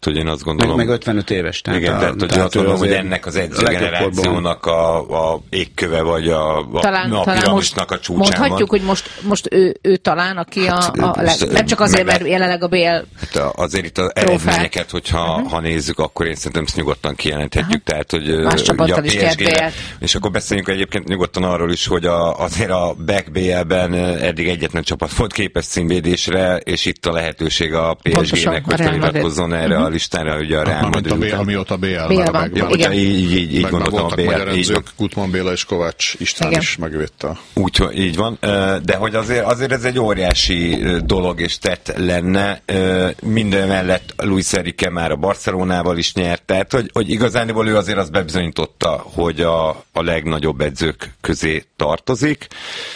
hogy én azt gondolom... Meg 55 éves. Tehát igen, tehát hogy azt gondolom, hogy ennek az edzőgenerációnak a égköve, vagy a piramisnak a csúcsán mondhatjuk, hogy most ő talán, aki nem csak azért, mert jelenleg a BL hát azért itt az eredményeket, hogyha nézzük, akkor én szerintem ezt nyugodtan kijelenthetjük. Tehát, hogy más csapattal is kért. És akkor beszéljünk egyébként nyugodtan arról is, hogy azért a Back BL-ben eddig egyetlen csapat volt képes címvédésre, és itt a lehetőség a PSG-nek, hogy feliratkozzon erre a listára, ugye a Real Madrid. Amióta BL-ben. Ja, így gondoltam a BL. Magyar edzők, Gutman Béla és Kovács István is megvédte. Úgyhogy így van, de hogy azért ez egy óriási dolog és tett lenne. Minden mellett Luis Enrique már a Barcelonával is nyert, tehát hogy igazániból ő azért azt bebizonyította, hogy a legnagyobb edzők közé tartozik.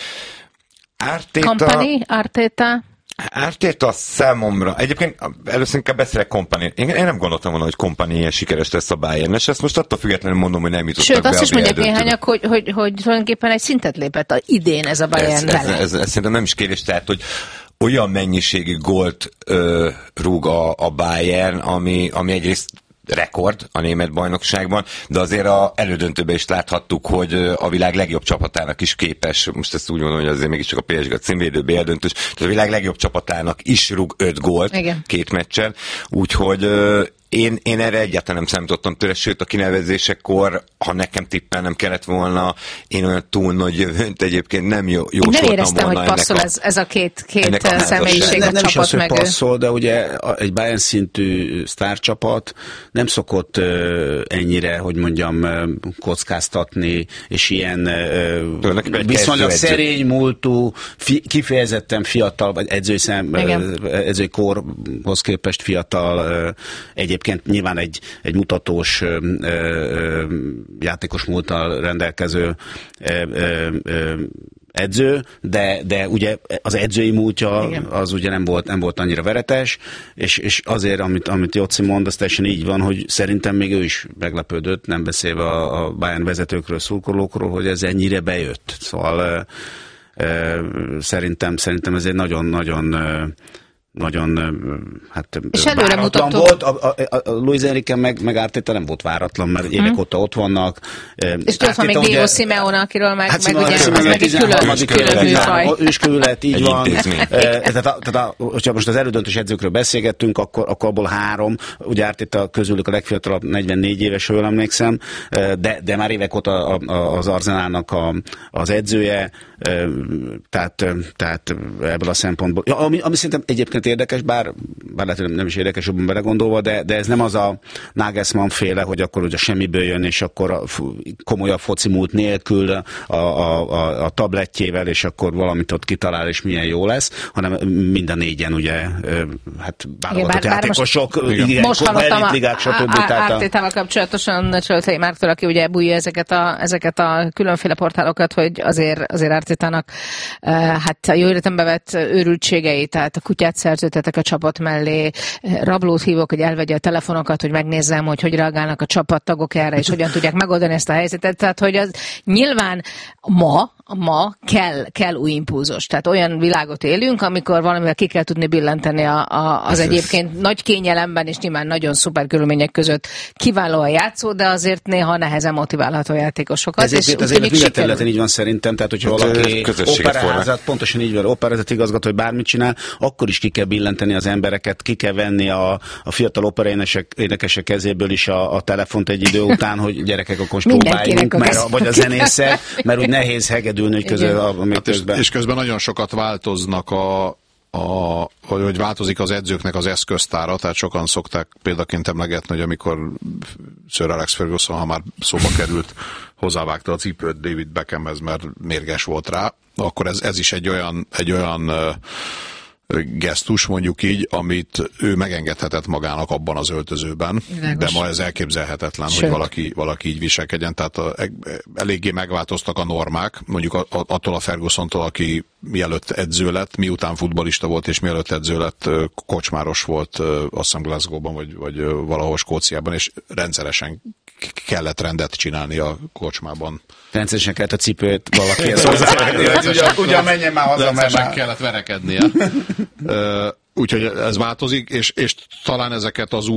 Arteta számomra, egyébként először inkább beszélek Kompany. Én nem gondoltam volna, hogy Kompany ilyen sikeres lesz a Bayern, és ezt most attól függetlenül mondom, hogy nem jutottak be a BL döntőbe. Sőt, azt is mondják néhányak, hogy tulajdonképpen egy szintet lépett idén ez a Bayern vele. Ez szerintem nem is kérdés, tehát, hogy olyan mennyiségű gólt rúg a Bayern, ami egyrészt rekord a német bajnokságban, de azért az elődöntőben is láthattuk, hogy a világ legjobb csapatának is képes, most ezt úgy mondom, hogy azért mégiscsak a PSG a címvédő BL döntős, tehát a világ legjobb csapatának is rúg 5 gólt két meccsen, úgyhogy én erre egyáltalán nem számítottam tőle, sőt a kinevezésekor, ha nekem tippelnem kellett volna, én olyan túl nagy jövőnt egyébként nem jósoltam volna. Nem éreztem, hogy passzol ez a két személyiség a nem csapat is az, meg. hogy passzol, de ugye egy Bayern szintű sztárcsapat nem szokott ennyire, hogy mondjam, kockáztatni, és ilyen viszonylag szerény múltú, kifejezetten fiatal, vagy edzői korhoz képest fiatal egyébként nyilván egy mutatós játékos múlttal rendelkező edző, de ugye az edzői múltja az ugye nem volt annyira veretes, és azért, amit Jóci mond, az teljesen így van, hogy szerintem még ő is meglepődött, nem beszélve a Bayern vezetőkről, szurkolókról, hogy ez ennyire bejött. Szóval szerintem ez egy nagyon váratlan volt. A Luis Enrique meg Arteta nem volt váratlan, mert évek óta ott vannak. És ott van még Diego Simeone, akiről meg ugye az meg egy külön műfaj. Őskövület, így van. Tehát, hogyha most az elődöntős edzőkről beszélgettünk, akkor abból 3, ugye Arteta közülük a legfiatalabb 44 éves, jól emlékszem, de már évek óta az Arsenalnak az edzője, tehát ebből a szempontból. Ami szerintem egyébként érdekes, bár lehet, hogy nem is érdekes, jobban belegondolva, de ez nem az a Nagelsmann féle, hogy akkor ugye semmiből jön, és akkor komolyabb foci múlt nélkül a tablettjével, és akkor valamit ott kitalál, és milyen jó lesz, hanem mind a 4-en ugye, hát válogatott játékosok, most hallottam Artetával kapcsolatosan Csöltei Márktól, aki ugye bújja ezeket a különféle portálokat, hogy azért Artetának hát a jó életembe vett őrültségei, tehát a kutyát szerződtetek a csapat mellé, rablót hívok, hogy elvegye a telefonokat, hogy megnézzem, hogy reagálnak a csapattagok erre, és hogyan tudják megoldani ezt a helyzetet. Tehát, hogy az nyilván ma kell új impulzus. Tehát olyan világot élünk, amikor valamivel ki kell tudni billenteni az egyébként nagy kényelemben, és nyilván nagyon szuper körülmények között kiválóan játszó, de azért néha nehezen motiválható játékosokat. Ez az élet minden területen így van szerintem, tehát hogyha valaki operaházat, pontosan így van, operaházat igazgató, hogy bármit csinál, akkor is ki kell billenteni az embereket, ki kell venni a fiatal operaénekesek kezéből is a telefont egy idő után, hogy gyerekek, akkor próbáljunk, vagy a zenészek, mert úgy nehéz hegedülni közben. És közben nagyon sokat változnak hogy változik az edzőknek az eszköztára, tehát sokan szokták példaként emlegetni, hogy amikor Sir Alex Ferguson, ha már szóba került, hozzávágta a cipőt David Beckhamhez, mert mérges volt rá, akkor ez is egy olyan gesztus, mondjuk így, amit ő megengedhetett magának abban az öltözőben, de ma ez elképzelhetetlen, hogy valaki így viselkedjen, tehát eléggé megváltoztak a normák, mondjuk attól a Fergusontól, aki mielőtt edző lett, miután futballista volt, és mielőtt edző lett, kocsmáros volt, azt hiszem Glasgow-ban, vagy valahol Skóciában, és rendszeresen kellett rendet csinálni a kocsmában. Rendszeresen kellett a cipőt valakihez hozzávágni, hogy ugyan menjen már haza, mert már kellett verekednie. Úgyhogy ez változik, és talán ezeket az